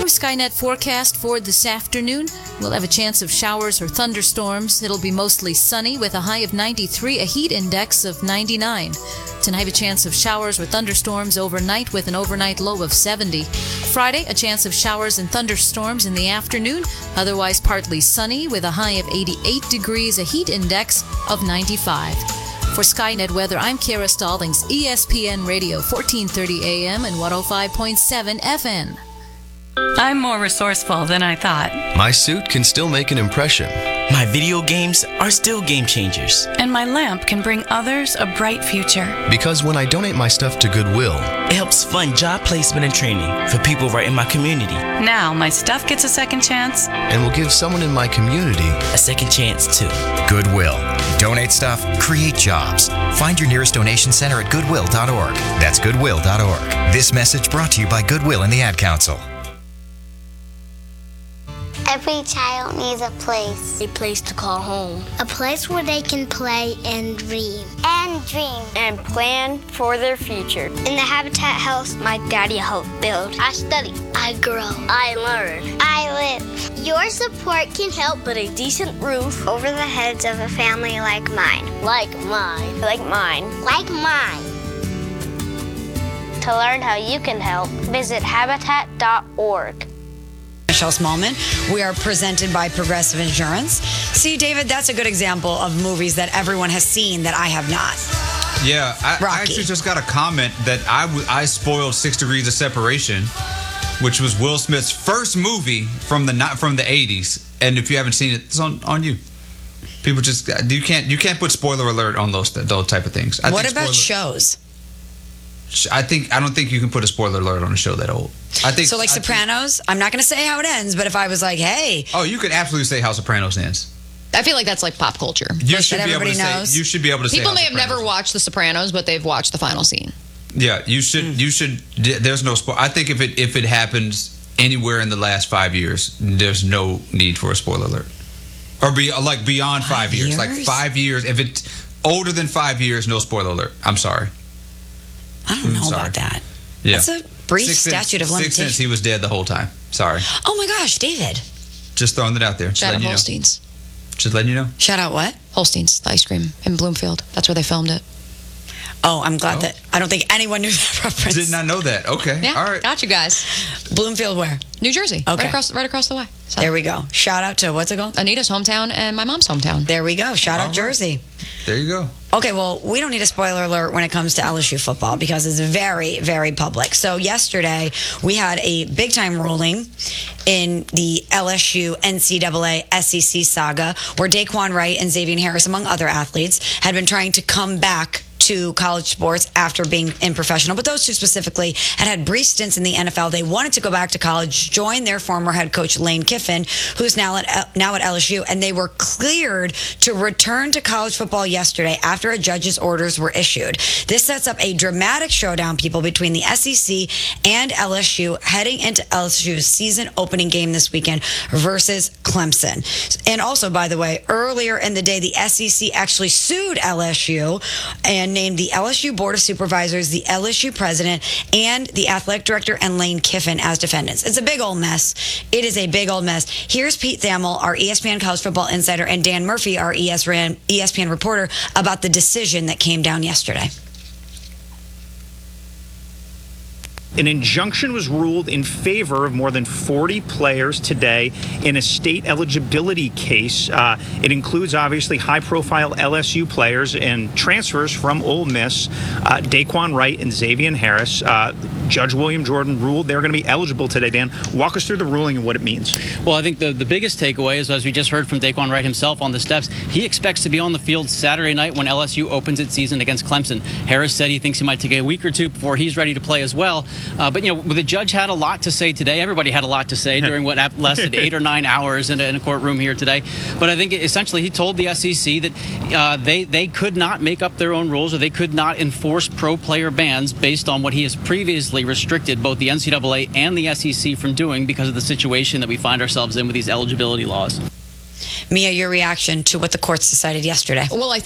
Skynet forecast for this afternoon. We'll have a chance of showers or thunderstorms. It'll be mostly sunny with a high of 93, a heat index of 99. Tonight, a chance of showers or thunderstorms overnight with an overnight low of 70. Friday, a chance of showers and thunderstorms in the afternoon. Otherwise, partly sunny with a high of 88 degrees, a heat index of 95. For Skynet Weather, I'm Kara Stallings, ESPN Radio, 1430 AM and 105.7 FM. I'm more resourceful than I thought. My suit can still make an impression. My video games are still game changers. And my lamp can bring others a bright future. Because when I donate my stuff to Goodwill, it helps fund job placement and training for people right in my community. Now my stuff gets a second chance. And will give someone in my community a second chance too. Goodwill. Donate stuff, create jobs. Find your nearest donation center at goodwill.org. That's goodwill.org. This message brought to you by Goodwill and the Ad Council. Every child needs a place. A place to call home. A place where they can play and dream. And plan for their future. In the Habitat house, my daddy helped build. I study. I grow. I learn. I live. Your support can help put a decent roof over the heads of a family like mine. Like mine. Like mine. Like mine. To learn how you can help, visit habitat.org. Michelle Smallman. We are presented by Progressive Insurance. See, David, that's a good example of movies that everyone has seen that I have not. Yeah, I actually just got a comment that I spoiled 6 Degrees of Separation, which was Will Smith's first movie from the 80s. And if you haven't seen it, it's on you. People just you can't put spoiler alert on those type of things. What about shows? I don't think you can put a spoiler alert on a show that old. Sopranos. I'm not going to say how it ends, but if I was like, hey, you could absolutely say how Sopranos ends. I feel like that's like pop culture. You should be able to say. You should be able to say. People may have never watched The Sopranos, but they've watched the final scene. Yeah, you should. You should. There's no spoiler. I think if it happens anywhere in the last 5 years, there's no need for a spoiler alert. Or beyond 5 years, like 5 years. If it's older than 5 years, no spoiler alert. I'm sorry. I don't know about that. Yeah. That's a brief statute of limitations. 6 cents, he was dead the whole time. Sorry. Oh my gosh, David. Just throwing it out there. Shout out Holstein's. Just letting you know. Shout out what? Holstein's, the ice cream in Bloomfield. That's where they filmed it. Oh, I'm glad that I don't think anyone knew that reference. Did not know that. Okay. Yeah, all right. Got you guys. Bloomfield where? New Jersey. Okay. Right across the way. So. There we go. Shout out to, what's it called? Anita's hometown and my mom's hometown. There we go. Shout out Jersey. There you go. Okay, well, we don't need a spoiler alert when it comes to LSU football because it's very, very public. So yesterday, we had a big-time ruling in the LSU NCAA SEC saga where Daquan Wright and Xavier Harris, among other athletes, had been trying to come back to college sports after being in professional, but those two specifically had brief stints in the NFL. They wanted to go back to college, join their former head coach Lane Kiffin, who's now at LSU, and they were cleared to return to college football yesterday after a judge's orders were issued. This sets up a dramatic showdown, people, between the SEC and LSU heading into LSU's season opening game this weekend versus Clemson. And also, by the way, earlier in the day, the SEC actually sued LSU and named the LSU Board of Supervisors, the LSU president, and the athletic director and Lane Kiffin as defendants. It's a big old mess. It is a big old mess. Here's Pete Thamel, our ESPN college football insider, and Dan Murphy, our ESPN reporter, about the decision that came down yesterday. An injunction was ruled in favor of more than 40 players today in a state eligibility case. It includes, obviously, high-profile LSU players and transfers from Ole Miss, Daquan Wright and Xavier Harris. Judge William Jordan ruled they're going to be eligible today. Dan, walk us through the ruling and what it means. Well, I think the biggest takeaway is, as we just heard from Daquan Wright himself on the steps, he expects to be on the field Saturday night when LSU opens its season against Clemson. Harris said he thinks he might take a week or two before he's ready to play as well. But, you know, the judge had a lot to say today. Everybody had a lot to say during what lasted 8 or 9 hours in a courtroom here today. But I think essentially he told the SEC that they could not make up their own rules, or they could not enforce pro-player bans based on what he has previously restricted both the NCAA and the SEC from doing because of the situation that we find ourselves in with these eligibility laws. Mia, your reaction to what the courts decided yesterday? Well,